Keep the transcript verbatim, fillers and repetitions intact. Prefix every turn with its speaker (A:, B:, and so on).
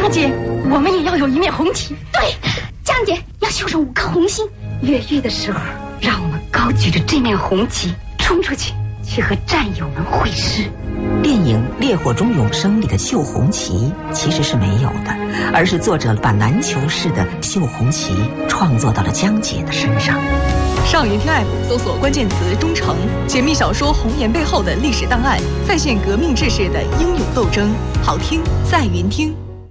A: 江姐，我们也要有一面红旗。
B: 对，江姐要绣上五颗红心。
A: 越狱的时候，让我们高举着这面红旗冲出去，去和战友们会师。
C: 电影《烈火中永生》里的绣红旗其实是没有的，而是作者把篮球式的绣红旗创作到了江姐的身上。
D: 上云听 app 搜索关键词忠诚，解密小说红颜背后的历史档案，再现革命志士的英勇斗争。好听在云听。